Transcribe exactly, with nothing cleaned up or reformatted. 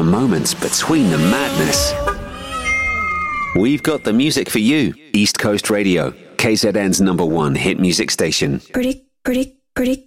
the moments between the madness. We've got the music for you. East Coast Radio, K Z N's number one hit music station. Pretty, pretty, pretty.